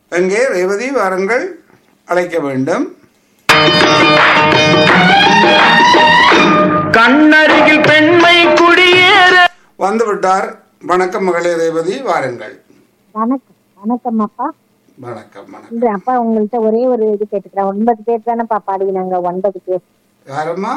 எங்கே ரேவதி வாருங்கள், அழைக்க வேண்டும். கண்ணருகில் பெண்மை குடியேற வந்து விட்டார். வணக்கம் மகளே ரேவதி, வாருங்கள். வணக்கம் வணக்கம் அப்பா. வணக்கம் வணக்கம். இன்று அப்பா உங்கள்கிட்ட ஒரே ஒரு இது கேட்டுக்கிறேன். 9 பேர் தானேப்பா பாடினாங்க? 9 பேர். யாரம்மா?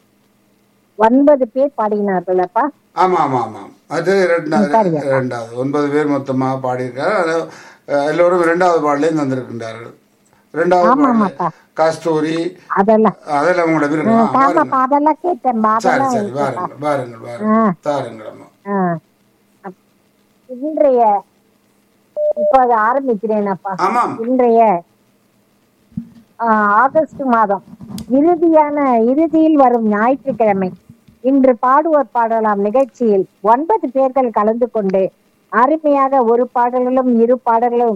9 பேர் பாடினார்கள் அப்பா. ஆமா ஆமா ஆமாம். அது இரண்டாவது 9 பேர் மொத்தமாக பாடியிருக்காரு. எல்லோரும் இரண்டாவது பாடலையும் தந்திருக்கின்றார்கள். இரண்டாவது பாடல கஸ்தூரி அதெல்லாம் அதெல்லாம் உங்களோட விருப்பம். ஆமாப்பா, அதெல்லாம் கேட்டேன். சரி சரி, வாருங்கள் வாருங்கள் வாருங்கள், தாருங்கள் அம்மா. இன்றைய இப்ப ஆரம்பிக்கிறேன் அப்பா. ஆமாம். இன்றைய ஆகஸ்ட் மாதம் இறுதியில் வரும் ஞாயிற்றுக்கிழமை இன்று பாடுவோர் பாடலாம் நிகழ்ச்சியில் 9 பேர்கள் கலந்து கொண்டு அருமையாக ஒரு பாடல்களும் 2 பாடல்களும்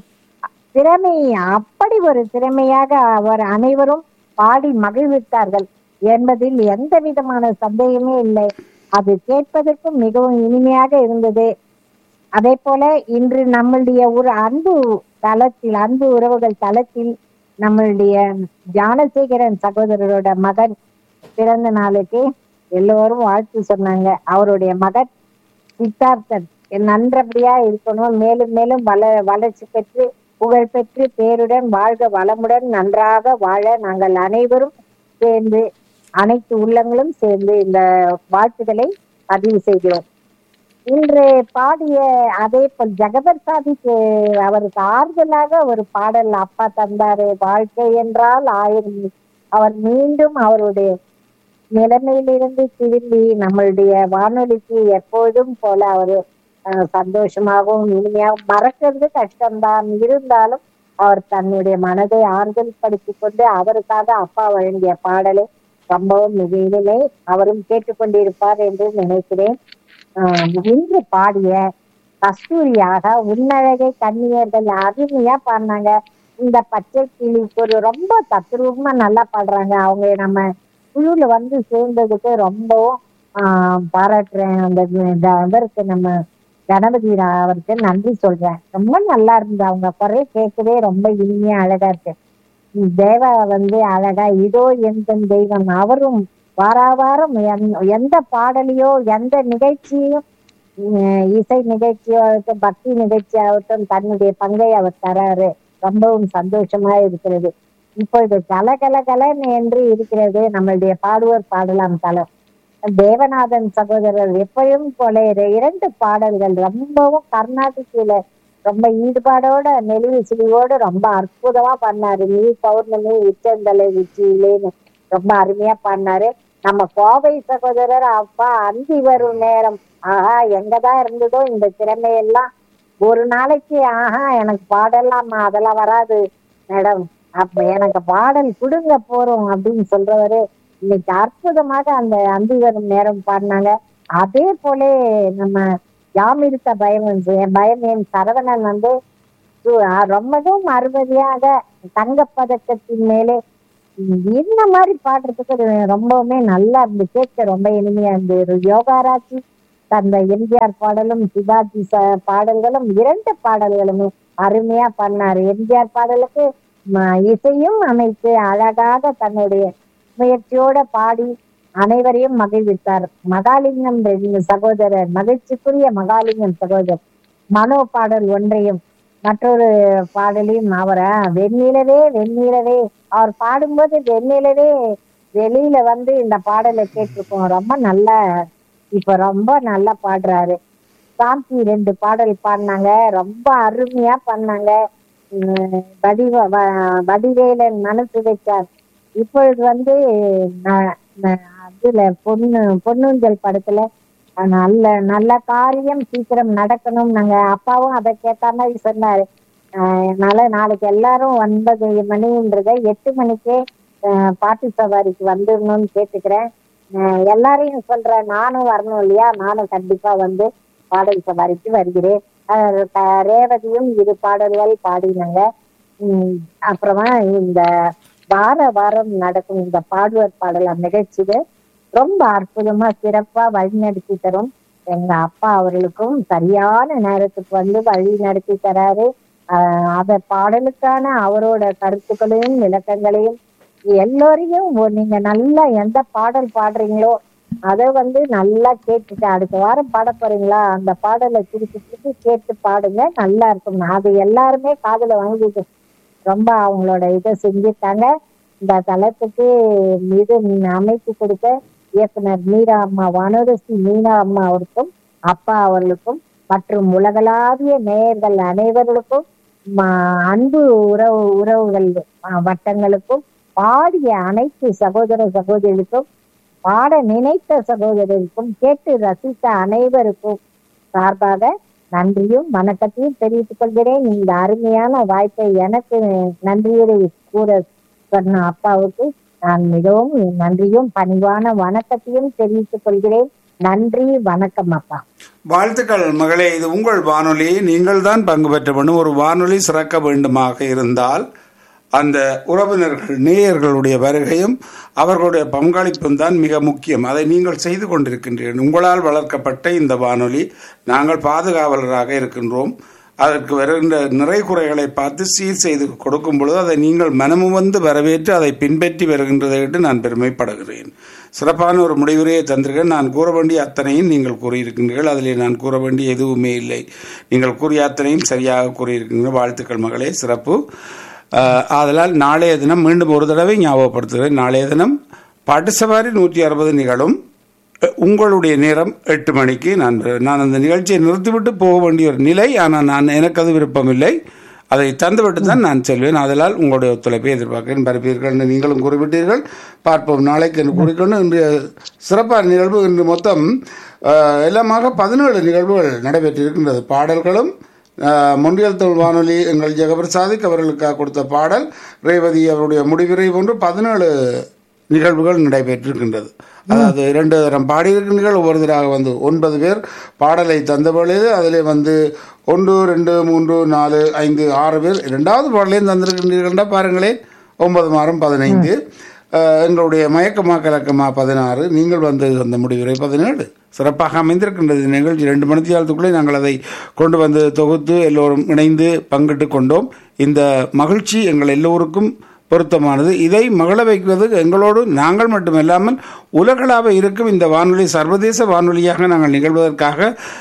அப்படி ஒரு திறமையாக அவர் அனைவரும் பாடி மகிழ்வித்தார்கள் என்பதில் எந்த விதமான சந்தேகமே இல்லை. அது கேட்பதற்கும் மிகவும் இனிமையாக இருந்தது. அதே போல இன்று நம்மளுடைய ஒரு அன்பு உறவுகள் தளத்தில் நம்மளுடைய ஞானசேகரன் சகோதரரோட மகன் பிறந்த நாளுக்கு எல்லோரும் வாழ்த்து சொன்னாங்க. அவருடைய மகன் சித்தார்த்தன் நன்றபடியா இருக்கணும், மேலும் மேலும் வளர்ச்சி பெற்று புகழ் பெற்று பேருடன் வாழ்க, வளமுடன் நன்றாக வாழ நாங்கள் அனைவரும் சேர்ந்து, அனைத்து உள்ளங்களும் சேர்ந்து இந்த வாழ்த்துக்களை பதிவு செய்கிறோம். இன்று பாடிய அதே போல் ஜெகபர் சாதிக்கு அவருக்கு ஆறுதலாக ஒரு பாடல் அப்பா தந்தாரு. வாழ்க்கை என்றால் 1000. அவர் மீண்டும் அவருடைய நிலைமையிலிருந்து திரும்பி நம்மளுடைய வானொலிக்கு எப்போதும் போல அவரு சந்தோஷமாகவும் இனிமையாகவும், மறக்கிறது கஷ்டம்தான் இருந்தாலும் அவர் தன்னுடைய மனதை ஆறுதல் படுத்தி கொண்டு அவருக்காக அப்பா வழங்கிய பாடலை ரொம்பவும் மிக இனிமை, அவரும் கேட்டுக்கொண்டிருப்பார் என்று நினைக்கிறேன். இன்று பாடிய கஸ்தூரியாக உன்னழகை கண்ணியர்கள் அருமையா பாடினாங்க. இந்த பச்சை கிளி ஒரு ரொம்ப தத்ரூபமா நல்லா பாடுறாங்க. அவங்க நம்ம குழுல வந்து சேர்ந்ததுக்கு ரொம்பவும் பாராட்டுறேன். அந்த அவருக்கு நம்ம கணபதி அவருக்கு நன்றி சொல்றேன். ரொம்ப நல்லா இருந்தது. அவங்க குறைய கேட்கவே ரொம்ப இனிமையா அழகா இருக்கு. தேவா வந்து அழகா இதோ எந்த தெய்வம், அவரும் வாராவாரம் எந்த பாடலையோ எந்த நிகழ்ச்சியையும், இசை நிகழ்ச்சியாகட்டும் பக்தி நிகழ்ச்சியாகட்டும் தன்னுடைய பங்கை அவர் தராரு. ரொம்பவும் சந்தோஷமா இருக்கிறது. இப்பொழுது கலகலகலன் என்று இருக்கிறது நம்மளுடைய பாடுவோர் பாடலாம் தலம். தேவநாதன் சகோதரர் எப்பயும் போல 2 பாடல்கள் ரொம்பவும் கர்நாடகில ரொம்ப ஈடுபாடோட நெளிவு சுழிவோடு ரொம்ப அற்புதமா பண்ணாரு. நீ பௌர்ணமி உச்சந்தலை உச்சியிலேன்னு ரொம்ப அருமையா பண்ணாரு. நம்ம கோவை சகோதரர் அப்பா அந்தி வரும் நேரம், எங்கதான் இருந்ததோ இந்த திறமையெல்லாம். ஒரு நாளைக்கு எனக்கு பாடலாம் அதெல்லாம் வராது மேடம், அப்ப எனக்கு பாடல் கொடுங்க போறோம் அப்படின்னு சொல்றவரு இன்னைக்கு அற்புதமாக அந்த அந்தி வரும் நேரம் பாடினாங்க. அதே போல நம்ம யாமிருக்க பயம் என் சரவணன் வந்து ரொம்பவும் அருமையாக தங்கப்பதக்கத்தின் மேலே இந்த மாதிரி பாடுறதுக்கு ரொம்பவுமே நல்லா இருந்து, கேட்க ரொம்ப இனிமையா இருந்து. யோகாராட்சி அந்த எம்ஜிஆர் பாடலும் சிவாஜி பாடல்களும் 2 பாடல்களுமே அருமையா பண்ணாரு. எம்ஜிஆர் பாடலுக்கு இசையும் அமைத்து அழகாக தன்னுடைய முயற்சியோட பாடி அனைவரையும் மகிழ்வித்தார். மகாலிங்கம் சகோதரர், மகிழ்ச்சிக்குரிய மகாலிங்கம் சகோதரர் மனோ பாடல் ஒன்றையும் மற்றொரு பாடலையும் அவரை வெண்ணிலவே வெண்ணிலவே அவர் பாடும்போது வெண்ணிலவே வெளியில வந்து இந்த பாடலை கேட்டிருக்கோம். ரொம்ப நல்லா இப்ப ரொம்ப நல்லா பாடுறாரு. சாந்தி 2 பாடல் பாடினாங்க, ரொம்ப அருமையா பண்ணாங்க. வடிவேலன் மனசு வச்சார். இப்பொழுது வந்து அதுல பொன்னுஞ்சல் படத்துல நல்ல காரியம் சீக்கிரம் நடக்கணும். நாங்க அப்பாவும் அதை கேட்ட மாதிரி சொன்னாரு. அதனால நாளைக்கு எல்லாரும் 9 மணின்றத 8 மணிக்கே பாட்டு சவாரிக்கு வந்துடணும்னு கேட்டுக்கிறேன். எல்லாரையும் சொல்றேன், நானும் வரணும் இல்லையா? நானும் கண்டிப்பா வந்து பாடல் சவாரிக்கு வருகிறேன். ரேவதியும் 2 பாடல்கள் பாடினாங்க. அப்புறமா இந்த வாரம் நடக்கும் இந்த பாடுவர் பாடலாம் நிகழ்ச்சியில ரொம்ப அற்புதமா சிறப்பா வழி நடத்தி தரும் எங்க அப்பா அவர்களுக்கும் சரியான நேரத்துக்கு வந்து வழி நடத்தி தராரு. அத பாடலுக்கான அவரோட கருத்துக்களையும் விளக்கங்களையும் எல்லோரையும் நீங்க நல்லா எந்த பாடல் பாடுறீங்களோ அதை நல்லா கேட்டுட்டு அடுத்த வாரம் பாட போறீங்களா அந்த பாடலை திருப்பி திருப்பி கேட்டு பாடுங்க, நல்லா இருக்கும். அது எல்லாருமே காதுல வாங்கிட்டு ரொம்ப அவங்களோட இதை செஞ்சுட்டாங்க. இந்த தளத்துக்கு இது அமைத்து கொடுத்த இயக்குனர் மீரா அம்மா, வானரசி மீரா அம்மா அவருக்கும் அப்பா அவர்களுக்கும் மற்றும் உலகளாவிய நேயர்கள் அனைவர்களுக்கும் அன்பு உறவுகள் வட்டங்களுக்கும் பாடிய அனைத்து சகோதர சகோதரிகளுக்கும் பாட நினைத்த சகோதரருக்கும் கேட்டு ரசித்த அனைவருக்கும் சார்பாக நன்றியும் வணக்கத்தையும் தெரிவித்துக் கொள்கிறேன். இந்த அருமையான வாய்ப்பை எனக்கு நன்றியை கூற சொன்ன அப்பாவுக்கு நான் மிகவும் நன்றியும் பணிவான வணக்கத்தையும் தெரிவித்துக் கொள்கிறேன். நன்றி, வணக்கம் அப்பா. வாழ்த்துக்கள் மகளே. இது உங்கள் வானொலி, நீங்கள் தான் பங்கு பெற்ற வேண்டும். ஒரு வானொலி சிறக்க வேண்டுமாக இருந்தால் அந்த உறவினர்கள் நேயர்களுடைய வருகையும் அவர்களுடைய பங்களிப்பும் தான் மிக முக்கியம். அதை நீங்கள் செய்து கொண்டிருக்கின்றீர்கள். உங்களால் வளர்க்கப்பட்ட இந்த வானொலி நாங்கள் பாதுகாவலராக இருக்கின்றோம். அதற்கு வருகின்ற நிறை குறைகளை பார்த்து சீர் செய்து கொடுக்கும் பொழுது அதை நீங்கள் மனமு வந்து வரவேற்று அதை பின்பற்றி வருகின்றதை விட்டு நான் பெருமைப்படுகிறேன். சிறப்பான ஒரு முடிவுரையை தந்திருக்கேன். நான் கூற வேண்டிய அத்தனையும் நீங்கள் கூறியிருக்கின்றீர்கள். அதிலே நான் கூற வேண்டிய எதுவுமே இல்லை. நீங்கள் கூறிய அத்தனையும் சரியாக கூறியிருக்கின்றீர்கள். வாழ்த்துக்கள் மகளே, சிறப்பு. ஆதலால் நாளைய தினம் மீண்டும் ஒரு தடவை ஞாபகப்படுத்துகிறேன். நாளைய தினம் பாட்டு சவாரி 160 நிகழும். உங்களுடைய நேரம் 8 மணிக்கு. நான் அந்த நிகழ்ச்சியை நிறுத்திவிட்டு போக வேண்டிய ஒரு நிலை. ஆனால் எனக்கு அது விருப்பமில்லை. அதை தந்துவிட்டு தான் நான் செல்வேன். அதனால் உங்களுடைய ஒத்துழைப்பை எதிர்பார்க்கிறேன். பரப்பீர்கள் என்று நீங்களும் குறிப்பிட்டீர்கள். பார்ப்போம் நாளைக்கு என்று கூறிக்கொண்டு இன்றைய சிறப்பான நிகழ்வு இன்று மொத்தம் எல்லாமாக 17 நிகழ்வுகள் நடைபெற்றிருக்கின்றது. பாடல்களும் மொன்றியல் தமிழ் வானொலி எங்கள் ஜெகபர் சாதிக் அவர்களுக்காக கொடுத்த பாடல், ரேவதி அவருடைய முடிவுரை போன்று 17 நிகழ்வுகள் நடைபெற்றிருக்கின்றது. அதாவது 2 தரம் பாடியிருக்கின்றீர்கள். ஒவ்வொருத்தராக 9 பேர் பாடலை தந்த பொழுது அதிலே 1 2 3 4 5 6 பேர் 2வது பாடலையும் தந்திருக்கின்றீர்கள். பாருங்களேன், 9 மாறும் 15. எங்களுடைய மயக்கமா கலக்கமா 16. நீங்கள் அந்த முடிவுரை 17 சிறப்பாக அமைந்திருக்கின்றது. நிகழ்ச்சி 2 மணி நேரத்துக்குள்ளே நாங்கள் அதை கொண்டு வந்து தொகுத்து எல்லோரும் இணைந்து பங்கிட்டு கொண்டோம். இந்த மகிழ்ச்சி எங்கள் எல்லோருக்கும் பொருத்தமானது. இதை மகள வைப்பது எங்களோடு நாங்கள் மட்டுமல்லாமல் உலகளாக இருக்கும் இந்த வானொலி சர்வதேச வானொலியாக நாங்கள் நிகழ்வதற்காக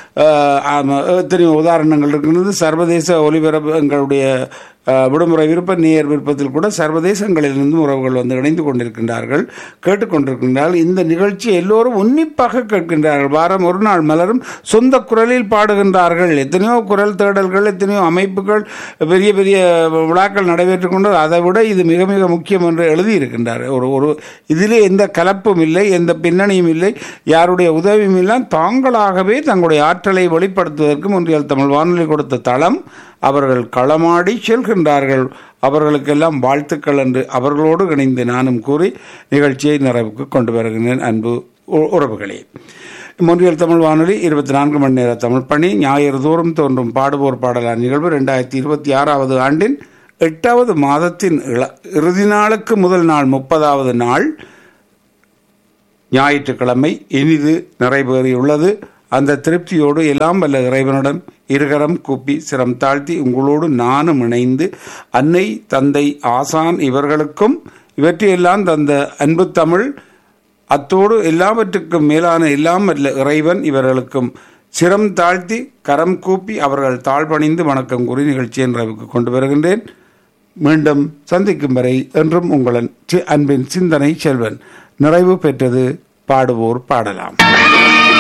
எத்தனையோ உதாரணங்கள் இருக்கின்றது. சர்வதேச ஒலிபரப்பு எங்களுடைய விடுமுறை விருப்ப நேயர் விருப்பத்தில் கூட சர்வதேசங்களிலிருந்து உறவுகள் இணைந்து கொண்டிருக்கின்றார்கள், கேட்டுக்கொண்டிருக்கின்றார்கள். இந்த நிகழ்ச்சி எல்லோரும் உன்னிப்பாக கேட்கின்றார்கள். வாரம் ஒரு நாள் மலரும் சொந்த குரலில் பாடுகின்றார்கள். எத்தனையோ குரல் தேடல்கள், எத்தனையோ அமைப்புகள், பெரிய பெரிய விழாக்கள் நடைபெற்றுக் கொண்டு அதை விட இது மிக மிக முக்கியம் என்று எழுதியிருக்கின்றார். ஒரு இதிலே எந்த கலப்பும் இல்லை, எந்த பின்னணியும் இல்லை, யாருடைய உதவியும் இல்லை. தாங்களாகவே தங்களுடைய ஆற்றலை வெளிப்படுத்துவதற்கு ஒன்றியல் தமிழ் வானொலி கொடுத்த தளம். அவர்கள் களமாடி செல்கின்றார்கள். அவர்களுக்கெல்லாம் வாழ்த்துக்கள் என்று அவர்களோடு இணைந்து நானும் கூறி நிகழ்ச்சியை நிறைவுக்கு கொண்டு வருகின்றேன். அன்பு உறவுகளே, ஒன்றியல் தமிழ் வானொலி 24 மணி நேர தமிழ் பணி, ஞாயிறு தோறும் தோன்றும் பாடுவோர் பாடலான் நிகழ்வு 2026 ஆண்டின் 8வது மாதத்தின் இறுதி நாளுக்கு முதல் நாள் 30வது நாள் ஞாயிற்றுக்கிழமை இனிது நிறைவேறியுள்ளது. அந்த திருப்தியோடு எல்லாம் வல்ல இறைவனுடன் இருகரம் கூப்பி சிரம் தாழ்த்தி உங்களோடு நானும் இணைந்து அன்னை தந்தை ஆசான் இவர்களுக்கும் இவற்றையெல்லாம் தந்த அன்பு தமிழ், அத்தோடு எல்லாவற்றுக்கும் மேலான எல்லாம் வல்ல இறைவன் இவர்களுக்கும் சிரம் தாழ்த்தி கரம் கூப்பி அவர்கள் தாழ்பணிந்து வணக்கம் கூறி நிகழ்ச்சியை நிறைவுக்கு கொண்டு வருகின்றேன். மீண்டும் சந்திக்கும் வரை என்றும் உங்களின் அன்பின் சிந்தனை செல்வன். நிறைவு பெற்றது பாடுவோர் பாடலாம்.